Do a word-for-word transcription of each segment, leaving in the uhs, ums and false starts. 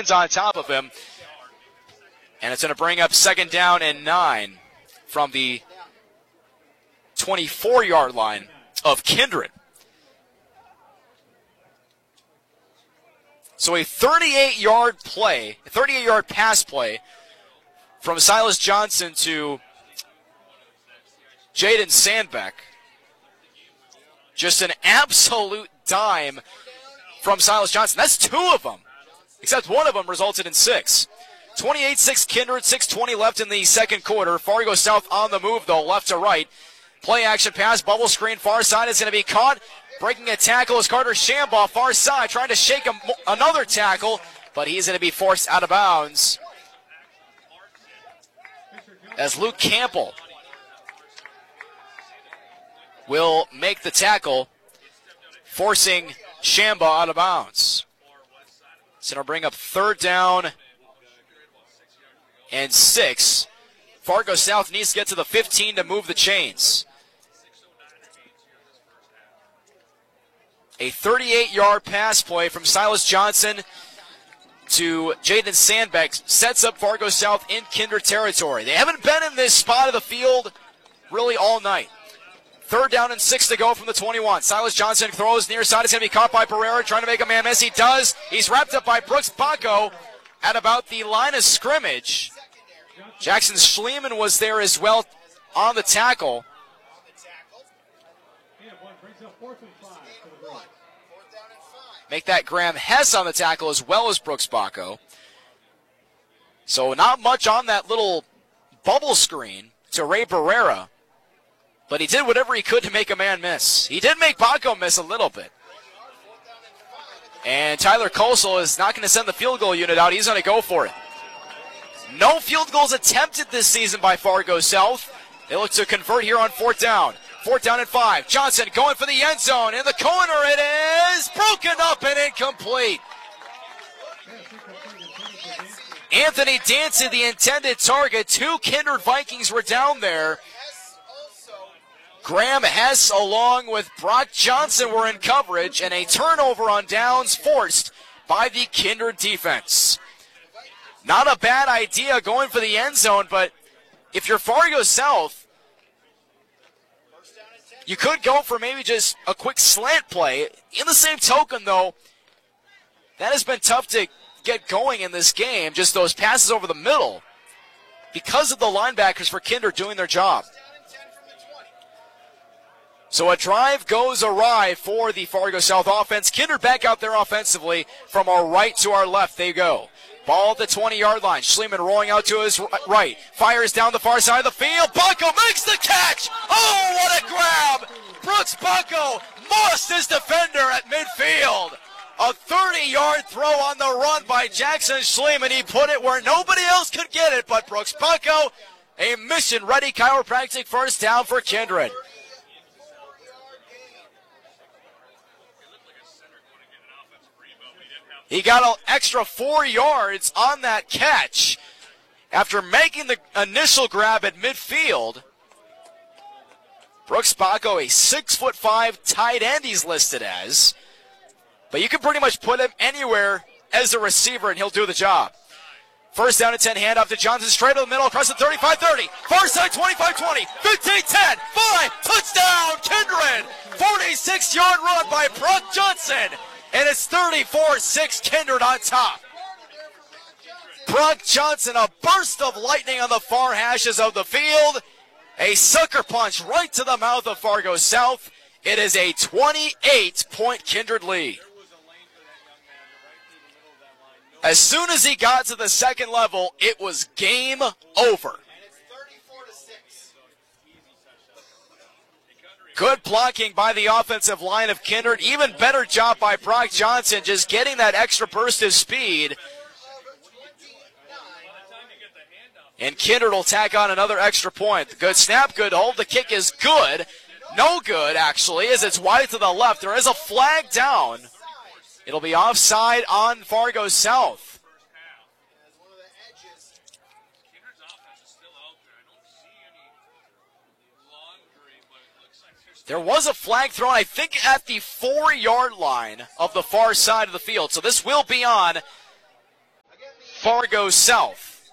stands on top of him. And it's going to bring up second down and nine from the twenty-four-yard line of Kindred. So a thirty-eight-yard play, a thirty-eight-yard pass play from Silas Johnson to Jaden Sandbeck. Just an absolute dime from Silas Johnson. That's two of them, except one of them resulted in six. twenty-eight six Kindred, six twenty left in the second quarter. Fargo South on the move, though, left to right. Play action pass, bubble screen, far side is going to be caught. Breaking a tackle is Carter Shambaugh, far side, trying to shake him, another tackle, but he's going to be forced out of bounds. As Luke Campbell will make the tackle, forcing Shambaugh out of bounds. It's going to bring up third down and six. Fargo South needs to get to the fifteen to move the chains. A thirty-eight-yard pass play from Silas Johnson to Jaden Sandbeck sets up Fargo South in Kindred territory. They haven't been in this spot of the field really all night. Third down and six to go from the twenty-one. Silas Johnson throws near side. It's going to be caught by Pereira, trying to make a man miss. He does. He's wrapped up by Brooks Baco at about the line of scrimmage. Jackson Schliemann was there as well on the tackle. Make that Graham Hess on the tackle as well as Brooks Baco. So not much on that little bubble screen to Ray Barrera. But he did whatever he could to make a man miss. He did make Baco miss a little bit. And Tyler Kosel is not going to send the field goal unit out. He's going to go for it. No field goals attempted this season by Fargo South. They look to convert here on fourth down. Fourth down and five. Johnson going for the end zone. In the corner it is broken up and incomplete. Anthony Dancy, the intended target. Two Kindred Vikings were down there. Graham Hess along with Brock Johnson were in coverage, and a turnover on downs forced by the Kindred defense. Not a bad idea going for the end zone, but if you're Fargo South, you could go for maybe just a quick slant play. In the same token, though, that has been tough to get going in this game, just those passes over the middle, because of the linebackers for Kindred doing their job. So a drive goes awry for the Fargo South offense. Kindred back out there offensively. From our right to our left they go. Ball at the twenty-yard line. Schliemann rolling out to his right. Fires down the far side of the field. Baco makes the catch. Oh, what a grab. Brooks Baco mossed his defender at midfield. A thirty-yard throw on the run by Jackson Schliemann. He put it where nobody else could get it but Brooks Baco. A mission-ready chiropractic first down for Kindred. He got an extra four yards on that catch after making the initial grab at midfield. Brooks Baco, a six foot five tight end he's listed as. But you can pretty much put him anywhere as a receiver and he'll do the job. First down and ten, handoff to Johnson, straight to the middle, across the thirty-five thirty. Far side, twenty-five twenty, fifteen ten, five, touchdown, Kindred. forty-six yard run by Brock Johnson. And it's thirty-four six Kindred on top. Brock Johnson, a burst of lightning on the far hashes of the field. A sucker punch right to the mouth of Fargo South. It is a twenty-eight point Kindred lead. As soon as he got to the second level, it was game over. Good blocking by the offensive line of Kindred. Even better job by Brock Johnson, just getting that extra burst of speed. And Kindred will tack on another extra point. Good snap, good hold. The kick is good. No good, actually, as it's wide to the left. There is a flag down. It'll be offside on Fargo South. There was a flag thrown, I think, at the four yard line of the far side of the field. So this will be on Fargo South.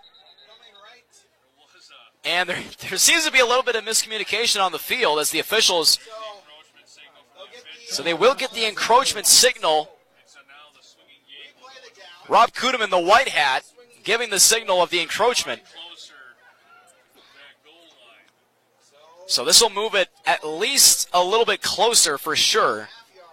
And there, there seems to be a little bit of miscommunication on the field as the officials, so they will get the encroachment signal. Rob Kudeman, the white hat, giving the signal of the encroachment. So this will move it at least a little bit closer for sure.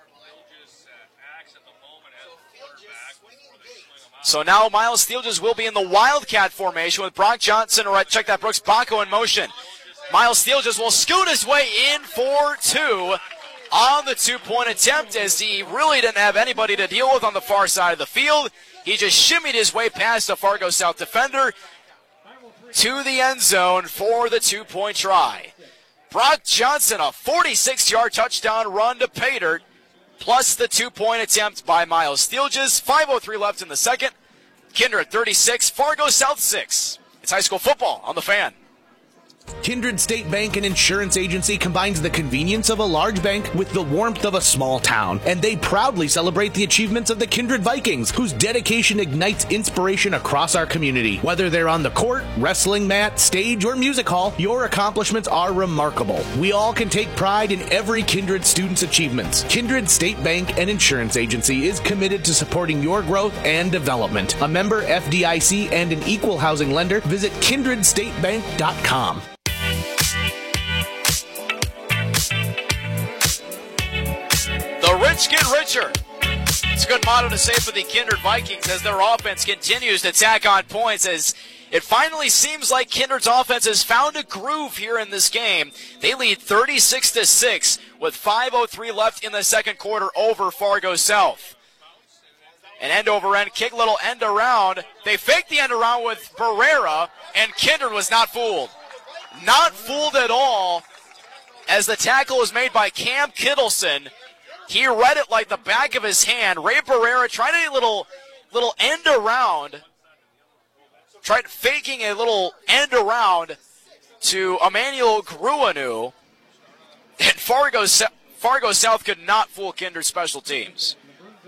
So now Miles Steelges will be in the Wildcat formation with Brock Johnson. All right, check that, Brooks Baco in motion. Miles Steelges will scoot his way in for two on the two-point attempt as he really didn't have anybody to deal with on the far side of the field. He just shimmied his way past the Fargo South defender to the end zone for the two-point try. Brock Johnson, a forty-six-yard touchdown run to pay dirt, plus the two-point attempt by Miles Steelges. five oh three left in the second. Kinder at thirty-six, Fargo South six. It's high school football on the Fan. Kindred State Bank and Insurance Agency combines the convenience of a large bank with the warmth of a small town, and they proudly celebrate the achievements of the Kindred Vikings, whose dedication ignites inspiration across our community. Whether they're on the court, wrestling mat, stage, or music hall, your accomplishments are remarkable. We all can take pride in every Kindred student's achievements. Kindred State Bank and Insurance Agency is committed to supporting your growth and development. A member F D I C and an equal housing lender. Visit kindred state bank dot com. The rich get richer. It's a good motto to say for the Kindred Vikings as their offense continues to tack on points, as it finally seems like Kindred's offense has found a groove here in this game. They lead thirty-six to six with five oh three left in the second quarter over Fargo South. An end over end kick, little end around. They faked the end around with Barrera, and Kindred was not fooled. Not fooled at all as the tackle was made by Cam Kittleson. He read it like the back of his hand. Ray Barrera tried a little little end around, tried faking a little end around to Emmanuel Gruanu, and Fargo, Fargo South could not fool Kindred special teams.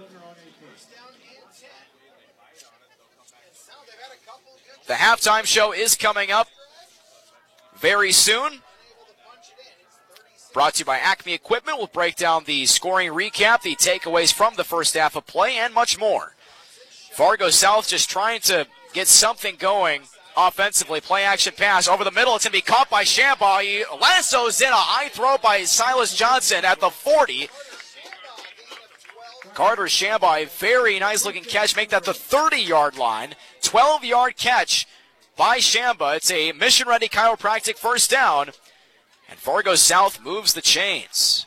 The halftime show is coming up very soon. Brought to you by Acme Equipment. We'll break down the scoring recap, the takeaways from the first half of play, and much more. Fargo South just trying to get something going offensively. Play action pass over the middle. It's going to be caught by Shambaugh. He lassos in a high throw by Silas Johnson at the forty. Carter Shambaugh, a very nice looking catch. Make that the thirty-yard line. twelve-yard catch by Shambaugh. It's a mission-ready chiropractic first down. And Fargo South moves the chains.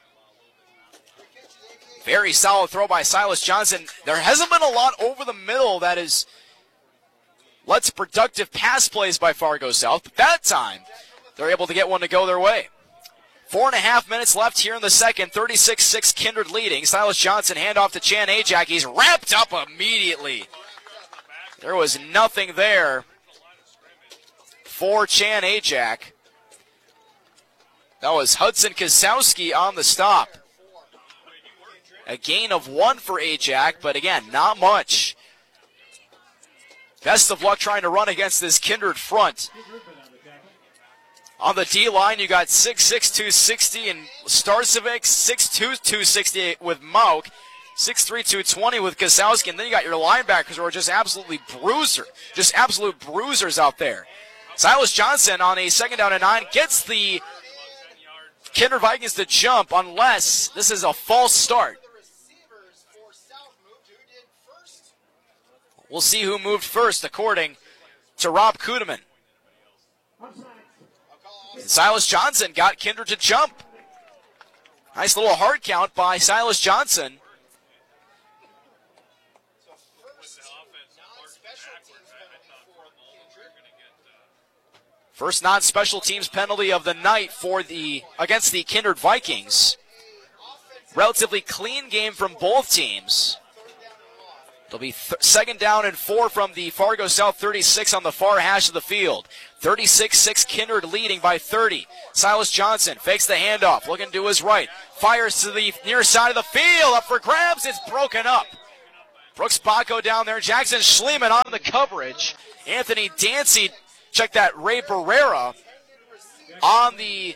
Very solid throw by Silas Johnson. There hasn't been a lot over the middle that is led to productive pass plays by Fargo South. But that time, they're able to get one to go their way. Four and a half minutes left here in the second. thirty-six six Kindred leading. Silas Johnson handoff to Chan Ajak. He's wrapped up immediately. There was nothing there for Chan Ajak. That was Hudson Kosowski on the stop. A gain of one for Ajak, but again, not much. Best of luck trying to run against this Kindred front. On the D-line, you got six six, two sixty and Starcevic, six two, two sixty with Mauk, six three, two twenty with Kosowski, and then you got your linebackers who are just absolutely bruiser, just absolute bruisers out there. Silas Johnson on a second down and nine gets the Kindred Vikings to jump unless this is a false start. We'll see who moved first according to Rob Kudeman. And Silas Johnson got Kindred to jump. Nice little hard count by Silas Johnson. First non-special teams penalty of the night for the against the Kindred Vikings. Relatively clean game from both teams. It'll be th- second down and four from the Fargo South thirty-six on the far hash of the field. thirty-six six Kindred leading by thirty. Silas Johnson fakes the handoff, looking to his right. Fires to the near side of the field, up for grabs. It's broken up. Brooks Baco down there. Jackson Schliemann on the coverage. Anthony Dancy, check that, Ray Barrera on the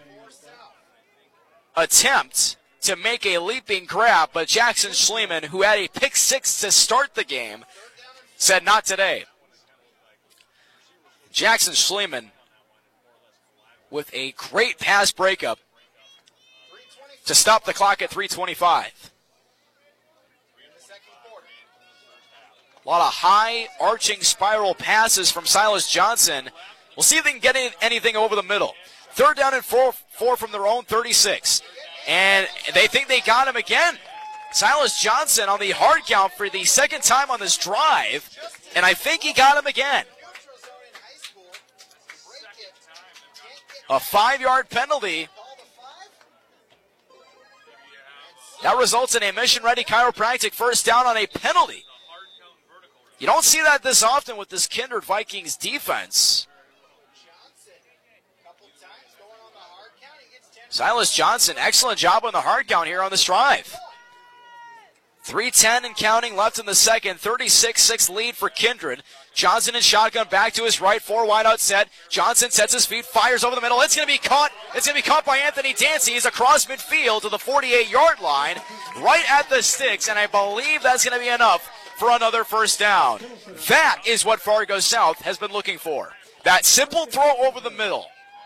attempt to make a leaping grab, but Jackson Schliemann, who had a pick six to start the game, said not today. Jackson Schliemann with a great pass breakup to stop the clock at three twenty-five. A lot of high arching spiral passes from Silas Johnson. We'll see if they can get anything over the middle. Third down and four, four from their own thirty-six. And they think they got him again. Silas Johnson on the hard count for the second time on this drive. And I think he got him again. A five-yard penalty. That results in a mission-ready chiropractic first down on a penalty. You don't see that this often with this Kindred Vikings defense. Silas Johnson, excellent job on the hard count here on this drive. three ten and counting left in the second. thirty-six six lead for Kindred. Johnson in shotgun back to his right. Four wide out set. Johnson sets his feet, fires over the middle. It's going to be caught. It's going to be caught by Anthony Dancy. He's across midfield to the forty-eight-yard line, right at the sticks, and I believe that's going to be enough for another first down. That is what Fargo South has been looking for. That simple throw over the middle.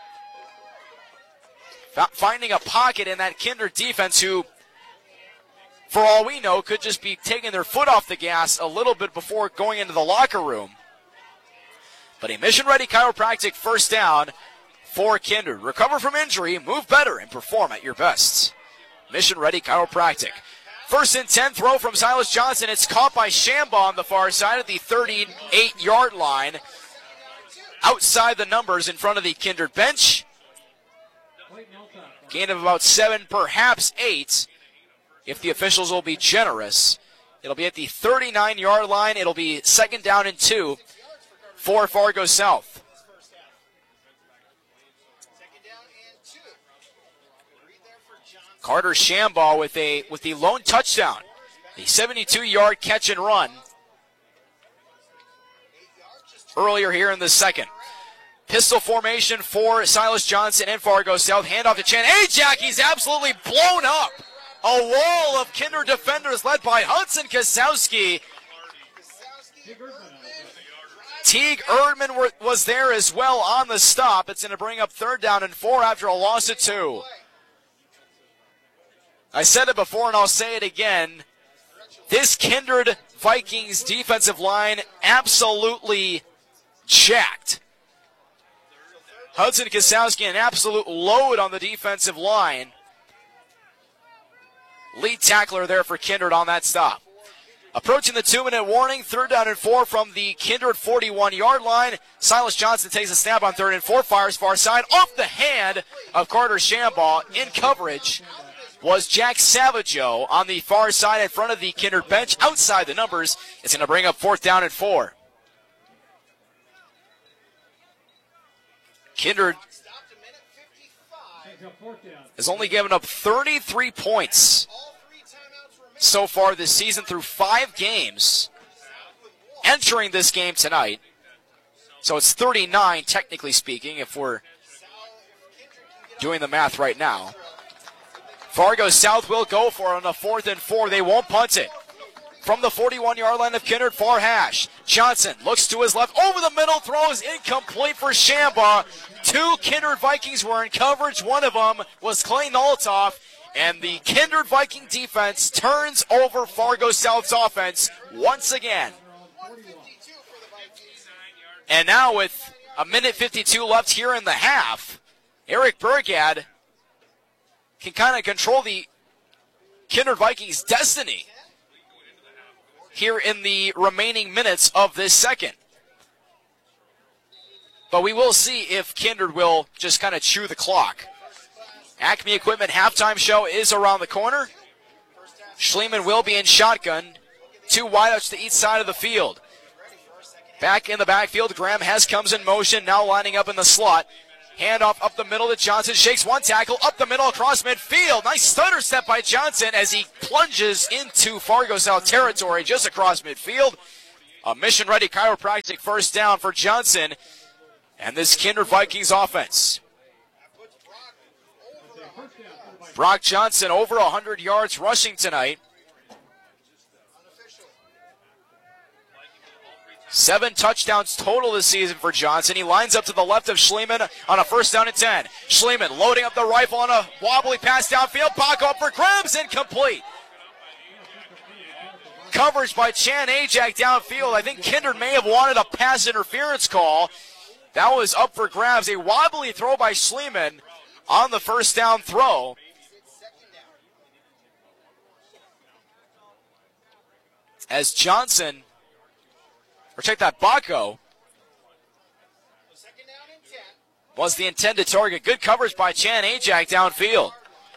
Finding a pocket in that Kindred defense who, for all we know, could just be taking their foot off the gas a little bit before going into the locker room. But a mission-ready chiropractic first down for Kindred. Recover from injury, move better, and perform at your best. Mission-ready chiropractic. First and ten throw from Silas Johnson. It's caught by Shambaugh on the far side of the thirty-eight-yard line. Outside the numbers in front of the Kindred bench. Gain of about seven, perhaps eight, if the officials will be generous. It'll be at the thirty-nine-yard line. It'll be second down and two for Fargo South. Carter Shambaugh with a with the lone touchdown. The seventy-two-yard catch and run earlier here in the second. Pistol formation for Silas Johnson and Fargo South. Handoff to Chan. Ajak, he's absolutely blown up. A wall of Kindred defenders led by Hudson Kasowski. Teague Erdman were, was there as well on the stop. It's going to bring up third down and four after a loss of two. I said it before and I'll say it again. This Kindred Vikings defensive line absolutely jacked. Hudson Kasowski, an absolute load on the defensive line. Lead tackler there for Kindred on that stop. Approaching the two-minute warning, third down and four from the Kindred forty-one-yard line. Silas Johnson takes a snap on third and four, fires far side. Off the hand of Carter Shambaugh. In coverage was Jack Savageau on the far side in front of the Kindred bench. Outside the numbers, it's going to bring up fourth down and four. Kindred has only given up thirty-three points so far this season through five games. Entering this game tonight, so it's thirty-nine technically speaking if we're doing the math right now. Fargo South will go for it on a fourth and four. They won't punt it. From the forty-one-yard line of Kindred, far hash. Johnson looks to his left, over the middle, throws incomplete for Shambaugh. Two Kindred Vikings were in coverage. One of them was Clay Noltoff, and the Kindred Viking defense turns over Fargo South's offense once again. And now with a minute fifty-two left here in the half, Eric Burgad can kind of control the Kindred Vikings' destiny here in the remaining minutes of this second. But we will see if Kindred will just kind of chew the clock. Acme Equipment halftime show is around the corner. Schliemann will be in shotgun. Two wideouts to each side of the field. Back in the backfield, Graham Hess comes in motion, now lining up in the slot. Handoff up the middle to Johnson. Shakes one tackle up the middle across midfield. Nice stutter step by Johnson as he plunges into Fargo South territory just across midfield. A mission-ready chiropractic first down for Johnson and this Kindred Vikings offense. Brock Johnson over one hundred yards rushing tonight. Seven touchdowns total this season for Johnson. He lines up to the left of Schliemann on a first down and ten. Schliemann loading up the rifle on a wobbly pass downfield. Baco up for grabs, incomplete. Coverage by Chan Ajak downfield. I think Kindred may have wanted a pass interference call. That was up for grabs. A wobbly throw by Schliemann on the first down throw. As Johnson, or check that, Baco was the intended target. Good coverage by Chan Ajak downfield.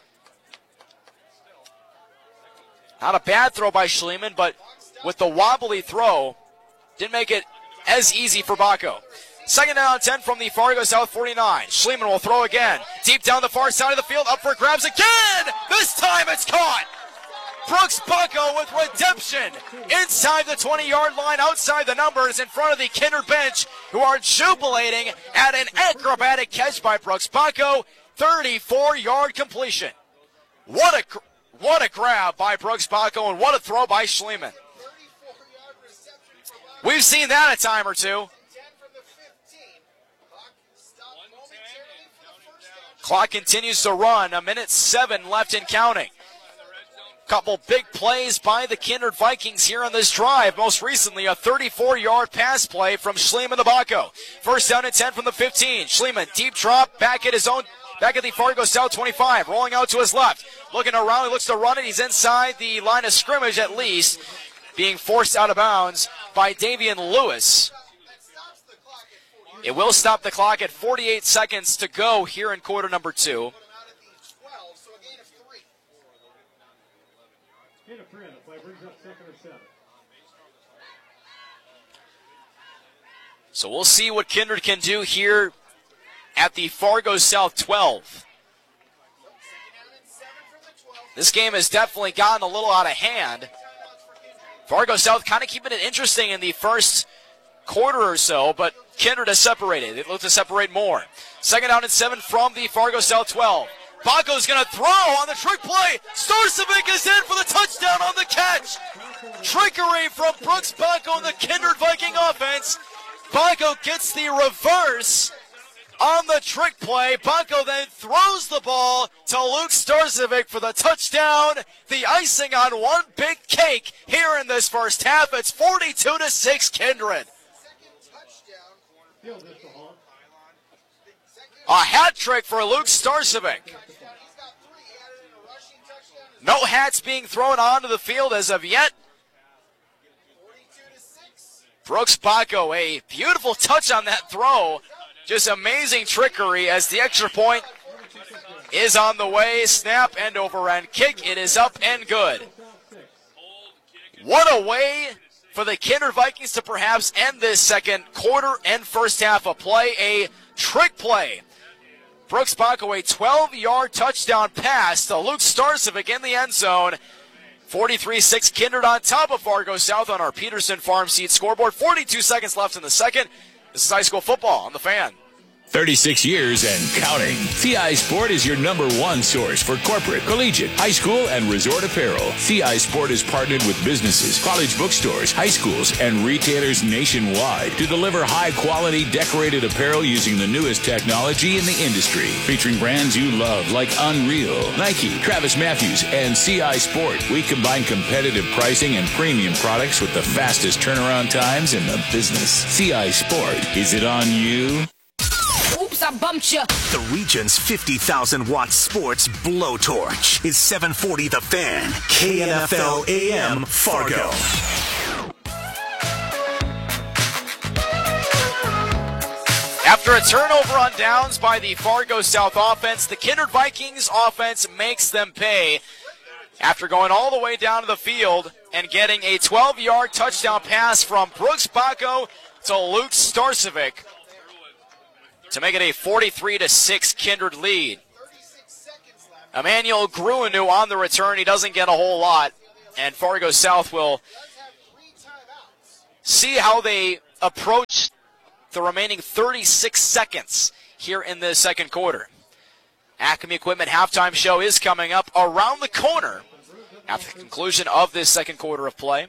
Not a bad throw by Schliemann, but with the wobbly throw, didn't make it as easy for Baco. Second down and ten from the Fargo South forty-nine. Schliemann will throw again. Deep down the far side of the field, up for grabs again! This time it's caught! Brooks Baco with redemption inside the twenty-yard line, outside the numbers, in front of the Kindred bench, who are jubilating at an acrobatic catch by Brooks Baco. thirty-four-yard completion. What a what a grab by Brooks Baco, and what a throw by Schliemann. We've seen that a time or two. Clock continues to run. A minute seven left and counting. Couple big plays by the Kindred Vikings here on this drive. Most recently, a thirty-four-yard pass play from Schliemann to Baco. First down and ten from the fifteen. Schliemann, deep drop, back at his own, back at the Fargo South twenty-five. Rolling out to his left. Looking around, he looks to run it. He's inside the line of scrimmage at least. Being forced out of bounds by Davian Lewis. It will stop the clock at forty-eight seconds to go here in quarter number two. So we'll see what Kindred can do here at the Fargo South twelve. This game has definitely gotten a little out of hand. Fargo South kind of keeping it interesting in the first quarter or so, but Kindred has separated. They look to separate more. Second down and seven from the Fargo South twelve. Baco's going to throw on the trick play. Starcevic is in for the touchdown on the catch. Trickery from Brooks Baco and the Kindred Viking offense. Baco gets the reverse on the trick play. Baco then throws the ball to Luke Starcevic for the touchdown. The icing on one big cake here in this first half. It's forty-two to six Kindred. A hat trick for Luke Starcevic. No hats being thrown onto the field as of yet. Brooks Baco, a beautiful touch on that throw. Just amazing trickery as the extra point is on the way. Snap, end over end kick. It is up and good. What a way for the Kindred Vikings to perhaps end this second quarter and first half of play. A trick play. Brooks Baco, a twelve-yard touchdown pass to Luke Starcevic in the end zone. forty-three six Kindred on top of Fargo South on our Peterson Farm Seed scoreboard. forty-two seconds left in the second. This is high school football on the Fan. thirty-six years and counting. C I Sport is your number one source for corporate, collegiate, high school, and resort apparel. C I Sport is partnered with businesses, college bookstores, high schools, and retailers nationwide to deliver high-quality decorated apparel using the newest technology in the industry. Featuring brands you love like Unreal, Nike, Travis Matthews, and C I Sport. We combine competitive pricing and premium products with the fastest turnaround times in the business. C I Sport. Is it on you? Oops, I bumped you. The region's fifty thousand watt sports blowtorch is seven forty The Fan, K N F L A M Fargo. After a turnover on downs by the Fargo South offense, the Kindred Vikings offense makes them pay after going all the way down to the field and getting a twelve-yard touchdown pass from Brooks Baco to Luke Starcevic to make it a forty-three to six Kindred lead. Emmanuel Gruenu on the return. He doesn't get a whole lot, and Fargo South will see how they approach the remaining thirty-six seconds here in the second quarter. Acme Equipment halftime show is coming up around the corner after the conclusion of this second quarter of play.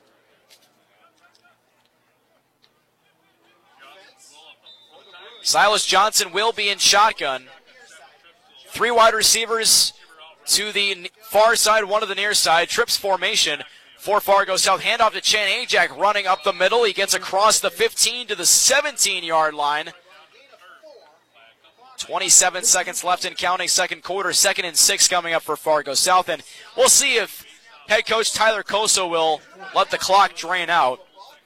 Silas Johnson will be in shotgun. Three wide receivers to the far side, one to the near side. Trips formation for Fargo South. Handoff to Chan Ajak running up the middle. He gets across the fifteen to the seventeen-yard line. twenty-seven seconds left in counting second quarter. Second and six coming up for Fargo South. And we'll see if head coach Tyler Koso will let the clock drain out.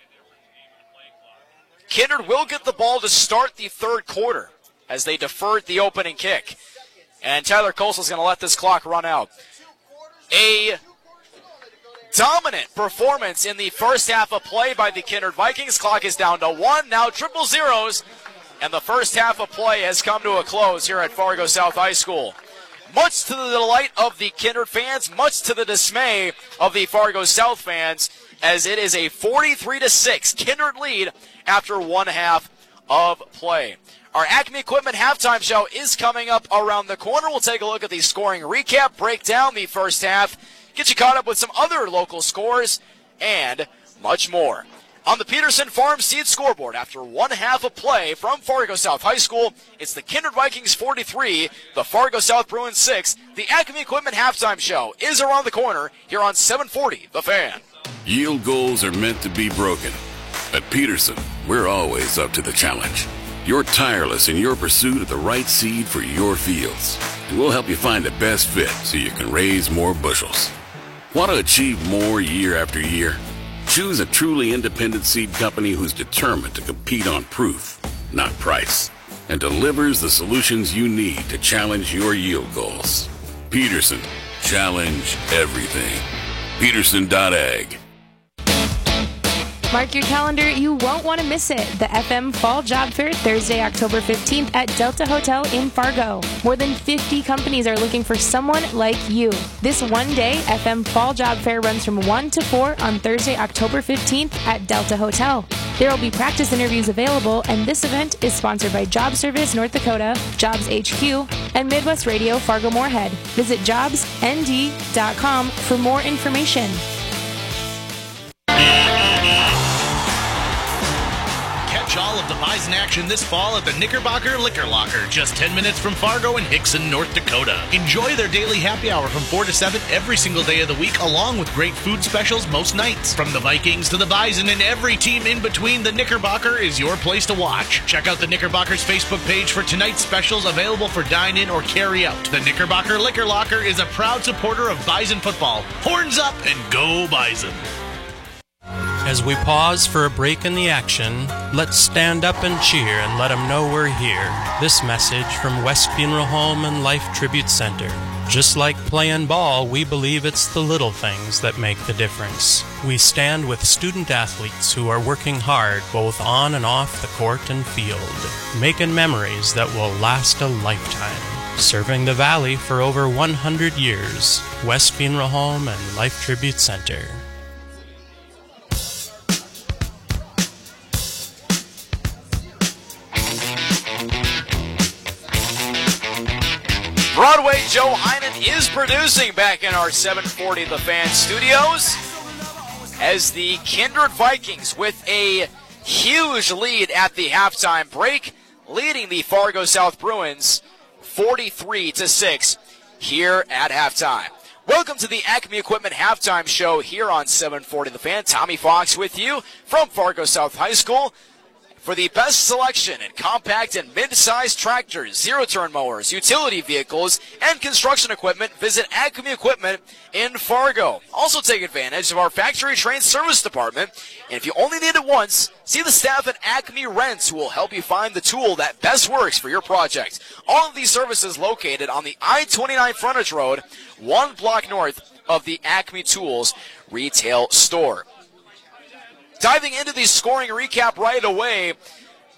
Kindred will get the ball to start the third quarter as they deferred the opening kick. And Tyler Koso is going to let this clock run out. A dominant performance in the first half of play by the Kindred Vikings. Clock is down to one. Now triple zeros. And the first half of play has come to a close here at Fargo South High School. Much to the delight of the Kindred fans, much to the dismay of the Fargo South fans, as it is a forty-three to six Kindred lead after one half of play. Our Acme Equipment halftime show is coming up around the corner. We'll take a look at the scoring recap, break down the first half, get you caught up with some other local scores, and much more. On the Peterson Farm Seed scoreboard, after one half of play from Fargo South High School, it's the Kindred Vikings forty-three, the Fargo South Bruins six. The Acme Equipment halftime show is around the corner here on seven forty The Fan. Yield goals are meant to be broken. At Peterson, we're always up to the challenge. You're tireless in your pursuit of the right seed for your fields, and we'll help you find the best fit so you can raise more bushels. Want to achieve more year after year? Choose a truly independent seed company who's determined to compete on proof, not price, and delivers the solutions you need to challenge your yield goals. Peterson, challenge everything. Peterson dot ag. Mark your calendar, you won't want to miss it. The F M Fall Job Fair, Thursday, October fifteenth at Delta Hotel in Fargo. More than fifty companies are looking for someone like you. This one-day F M Fall Job Fair runs from one to four on Thursday, October fifteenth at Delta Hotel. There will be practice interviews available, and this event is sponsored by Job Service North Dakota, Jobs H Q, and Midwest Radio Fargo-Moorhead. Visit jobs n d dot com for more information. All of the Bison action this fall at the Knickerbocker Liquor Locker, just ten minutes from Fargo and Hickson, North Dakota. Enjoy their daily happy hour from four to seven every single day of the week, along with great food specials most nights. From the Vikings to the Bison and every team in between, the Knickerbocker is your place to watch. Check out the Knickerbocker's Facebook page for tonight's specials available for dine-in or carry-out. The Knickerbocker Liquor Locker is a proud supporter of Bison football. Horns up and go Bison! As we pause for a break in the action, let's stand up and cheer and let them know we're here. This message from West Funeral Home and Life Tribute Center. Just like playing ball, we believe it's the little things that make the difference. We stand with student athletes who are working hard both on and off the court and field, making memories that will last a lifetime. Serving the Valley for over one hundred years, West Funeral Home and Life Tribute Center. Broadway Joe Heinen is producing back in our seven forty The Fan studios as the Kindred Vikings with a huge lead at the halftime break, leading the Fargo South Bruins forty-three to six here at halftime. Welcome to the Acme Equipment halftime show here on seven forty The Fan. Tommy Fox with you from Fargo South High School. For the best selection in compact and mid-sized tractors, zero-turn mowers, utility vehicles, and construction equipment, visit Acme Equipment in Fargo. Also take advantage of our factory-trained service department. And if you only need it once, see the staff at Acme Rents who will help you find the tool that best works for your project. All of these services located on the I twenty-nine frontage road, one block north of the Acme Tools retail store. Diving into the scoring recap right away,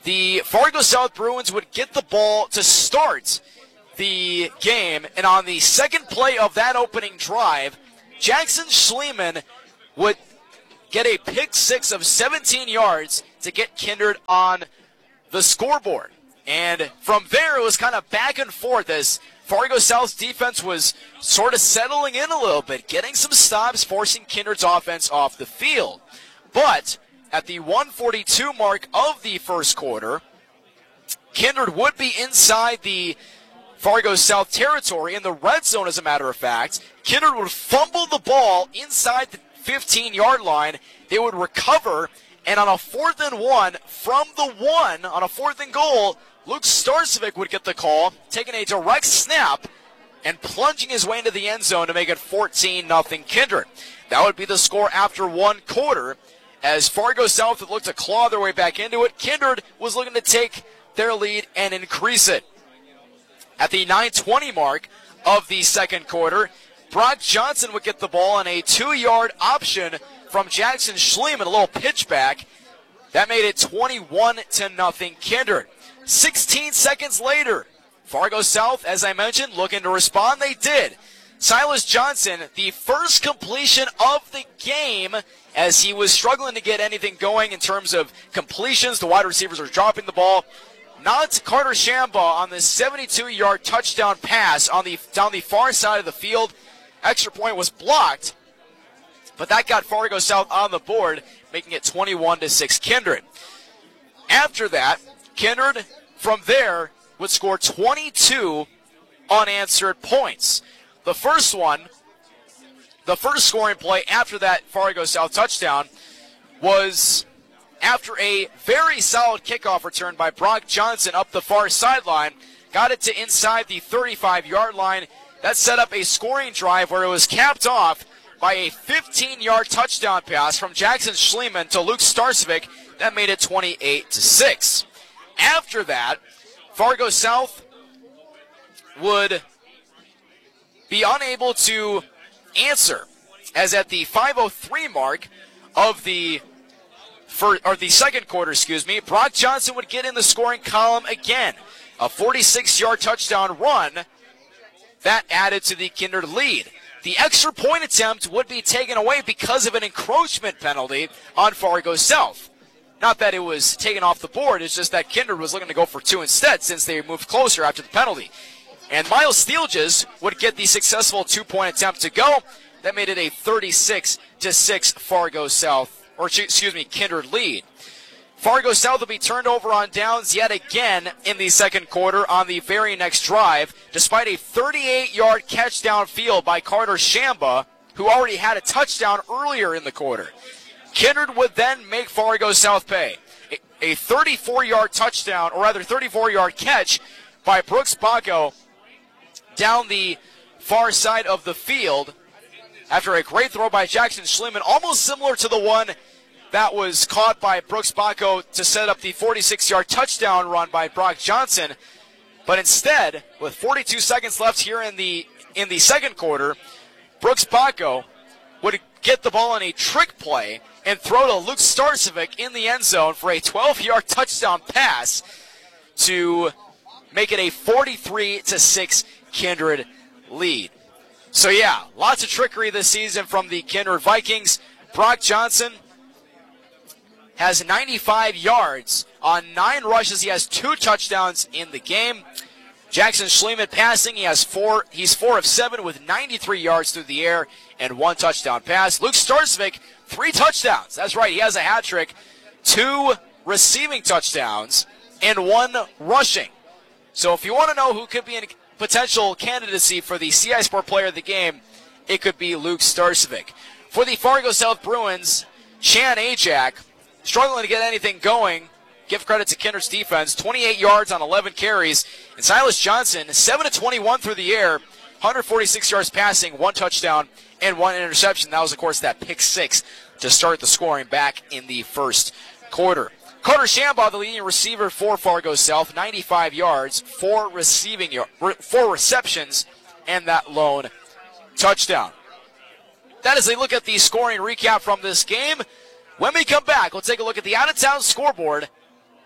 the Fargo South Bruins would get the ball to start the game, and on the second play of that opening drive, Jackson Schliemann would get a pick six of seventeen yards to get Kindred on the scoreboard. And from there, it was kind of back and forth as Fargo South's defense was sort of settling in a little bit, getting some stops, forcing Kindred's offense off the field. But at the one forty-two mark of the first quarter, Kindred would be inside the Fargo South territory in the red zone, as a matter of fact. Kindred would fumble the ball inside the fifteen-yard line. They would recover, and on a fourth and one, from the one, on a fourth and goal, Luke Starcevic would get the call, taking a direct snap and plunging his way into the end zone to make it fourteen nothing Kindred. That would be the score after one quarter, as Fargo South would look to claw their way back into it. Kindred was looking to take their lead and increase it. At the nine twenty mark of the second quarter, Brock Johnson would get the ball on a two-yard option from Jackson Schliemann, a little pitchback. That made it twenty-one to nothing Kindred. sixteen seconds later, Fargo South, as I mentioned, looking to respond. They did. Silas Johnson, the first completion of the game, as he was struggling to get anything going in terms of completions. The wide receivers are dropping the ball. Not Carter Shambaugh on the seventy-two-yard touchdown pass on the down the far side of the field. Extra point was blocked, but that got Fargo South on the board, making it twenty-one to six Kindred. After that, Kindred, from there, would score twenty-two unanswered points. The first one, the first scoring play after that Fargo South touchdown was after a very solid kickoff return by Brock Johnson up the far sideline. Got it to inside the thirty-five-yard line. That set up a scoring drive where it was capped off by a fifteen-yard touchdown pass from Jackson Schliemann to Luke Starcevic. That made it twenty-eight to six. After that, Fargo South would be unable to answer, as at the five oh three mark of the first, or the second quarter, excuse me, Brock Johnson would get in the scoring column again. A forty-six-yard touchdown run that added to the Kindred lead. The extra point attempt would be taken away because of an encroachment penalty on Fargo South. Not that it was taken off the board, it's just that Kindred was looking to go for two instead since they moved closer after the penalty. And Miles Steelges would get the successful two-point attempt to go. That made it a thirty-six to six Fargo South, or excuse me, Kindred lead. Fargo South will be turned over on downs yet again in the second quarter on the very next drive, despite a thirty-eight-yard catch downfield by Carter Shambaugh, who already had a touchdown earlier in the quarter. Kindred would then make Fargo South pay. A thirty-four-yard touchdown, or rather thirty-four-yard catch by Brooks Baco down the far side of the field after a great throw by Jackson Schliemann, almost similar to the one that was caught by Brooks Baco to set up the forty-six-yard touchdown run by Brock Johnson. But instead, with forty-two seconds left here in the in the second quarter, Brooks Baco would get the ball on a trick play and throw to Luke Starcevic in the end zone for a twelve-yard touchdown pass to make it a forty-three to six Kindred lead. So yeah, lots of trickery this season from the Kindred Vikings. Brock Johnson has ninety-five yards on nine rushes. He has two touchdowns in the game. Jackson Schliemann passing, he has four. He's four of seven with ninety-three yards through the air and one touchdown pass. Luke Starcevic, three touchdowns. That's right, he has a hat trick, two receiving touchdowns and one rushing. So if you want to know who could be in potential candidacy for the C I Sport Player of the Game, it could be Luke Starcevic. For the Fargo South Bruins, Chan Ajak, struggling to get anything going. Give credit to Kindred's defense, twenty-eight yards on eleven carries. And Silas Johnson, seven of twenty-one through the air, one hundred forty-six yards passing, one touchdown, and one interception. That was, of course, that pick six to start the scoring back in the first quarter. Carter Shambaugh, the leading receiver for Fargo South, ninety-five yards, four receiving, four receptions, and that lone touchdown. That is a look at the scoring recap from this game. When we come back, we'll take a look at the out-of-town scoreboard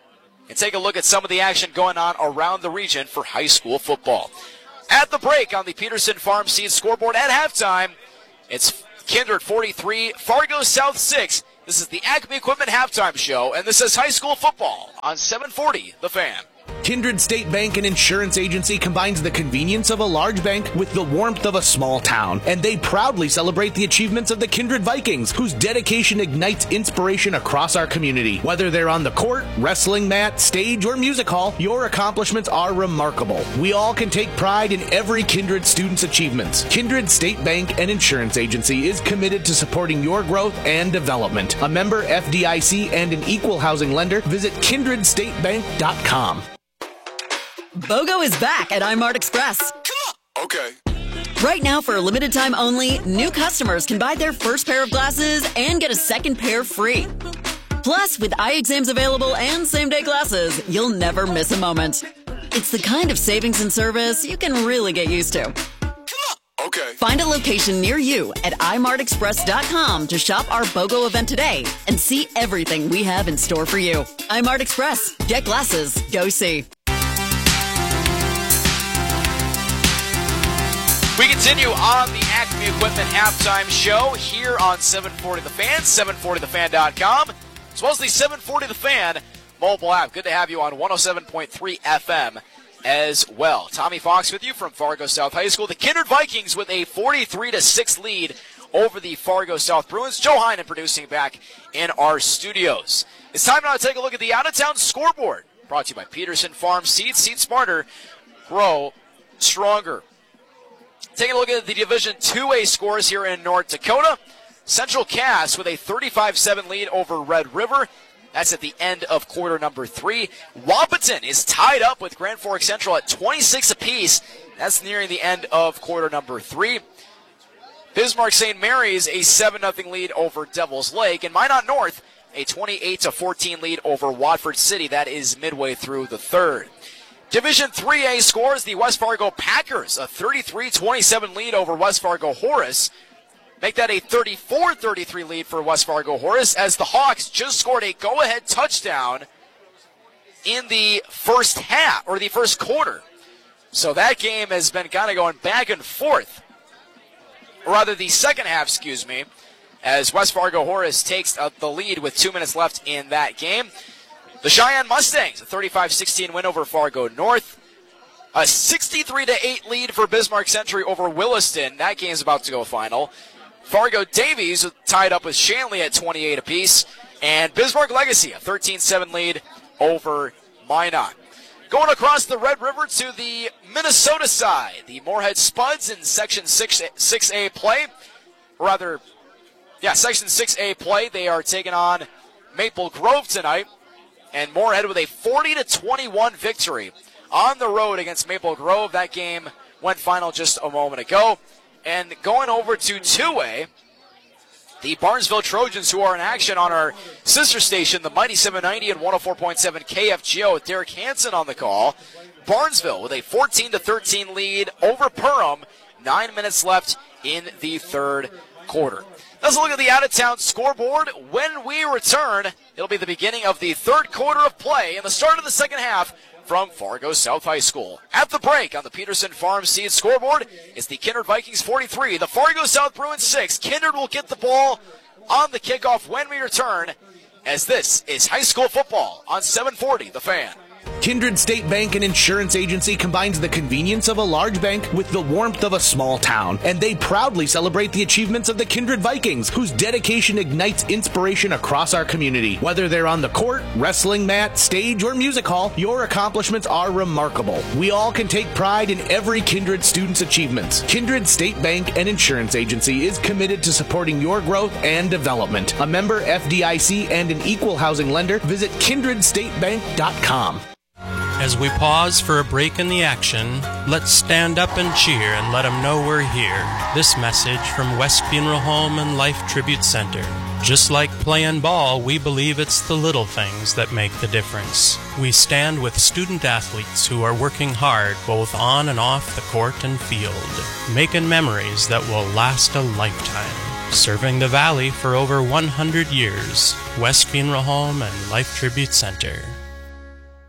and take a look at some of the action going on around the region for high school football. At the break on the Peterson Farm Seed scoreboard at halftime, it's Kindred forty-three, Fargo South six. This is the Acme Equipment Halftime Show, and this is high school football on seven forty The Fan. Kindred State Bank and Insurance Agency combines the convenience of a large bank with the warmth of a small town, and they proudly celebrate the achievements of the Kindred Vikings, whose dedication ignites inspiration across our community. Whether they're on the court, wrestling mat, stage, or music hall, your accomplishments are remarkable. We all can take pride in every Kindred student's achievements. Kindred State Bank and Insurance Agency is committed to supporting your growth and development. A member F D I C and an equal housing lender, visit kindred state bank dot com. BOGO is back at iMart Express. Okay. Right now, for a limited time only, new customers can buy their first pair of glasses and get a second pair free. Plus, with eye exams available and same-day glasses, you'll never miss a moment. It's the kind of savings and service you can really get used to. Okay. Find a location near you at i mart express dot com to shop our BOGO event today and see everything we have in store for you. iMart Express. Get glasses. Go see. We continue on the Acme Equipment Halftime Show here on seven forty The Fan, seven forty the fan dot com, as well as the seven forty The Fan mobile app. Good to have you on one oh seven point three F M as well. Tommy Fox with you from Fargo South High School. The Kindred Vikings with a forty-three to six lead over the Fargo South Bruins. Joe Heinen producing back in our studios. It's time now to take a look at the out-of-town scoreboard. Brought to you by Peterson Farm Seeds. Seed smarter, grow stronger. Taking a look at the Division two A scores here in North Dakota. Central Cass with a thirty-five seven lead over Red River. That's at the end of quarter number three. Wahpeton is tied up with Grand Forks Central at twenty-six apiece. That's nearing the end of quarter number three. Bismarck Saint Mary's a seven nothing lead over Devil's Lake. And Minot North a twenty-eight to fourteen lead over Watford City. That is midway through the third. Division three A scores, the West Fargo Packers, a thirty-three twenty-seven lead over West Fargo Horace. Make that a thirty-four thirty-three lead for West Fargo Horace, as the Hawks just scored a go-ahead touchdown in the first half, or the first quarter. So that game has been kind of going back and forth. Or rather, the second half, excuse me, as West Fargo Horace takes uh, the lead with two minutes left in that game. The Cheyenne Mustangs, a thirty-five sixteen win over Fargo North. A sixty-three to eight lead for Bismarck Century over Williston. That game's about to go final. Fargo Davies tied up with Shanley at twenty-eight apiece. And Bismarck Legacy, a thirteen seven lead over Minot. Going across the Red River to the Minnesota side. The Moorhead Spuds in Section six A play. Or rather, yeah, Section six A play. They are taking on Maple Grove tonight. And Moorhead with a forty to twenty-one victory on the road against Maple Grove. That game went final just a moment ago. And going over to two A, the Barnesville Trojans, who are in action on our sister station, the Mighty seven ninety and one oh four point seven K F G O, with Derek Hansen on the call. Barnesville with a fourteen to thirteen lead over Perham. Nine minutes left in the third quarter. Let's look at the out-of-town scoreboard. When we return, it'll be the beginning of the third quarter of play and the start of the second half from Fargo South High School. At the break on the Peterson Farm Seed scoreboard, it's the Kindred Vikings forty-three, the Fargo South Bruins six. Kindred will get the ball on the kickoff when we return, as this is high school football on seven forty The Fan. Kindred State Bank and Insurance Agency combines the convenience of a large bank with the warmth of a small town, and they proudly celebrate the achievements of the Kindred Vikings, whose dedication ignites inspiration across our community. Whether they're on the court, wrestling mat, stage, or music hall, your accomplishments are remarkable. We all can take pride in every Kindred student's achievements. Kindred State Bank and Insurance Agency is committed to supporting your growth and development. A member F D I C and an equal housing lender, visit kindred state bank dot com. As we pause for a break in the action, let's stand up and cheer and let them know we're here. This message from West Funeral Home and Life Tribute Center. Just like playing ball, we believe it's the little things that make the difference. We stand with student athletes who are working hard both on and off the court and field, making memories that will last a lifetime. Serving the Valley for over one hundred years, West Funeral Home and Life Tribute Center.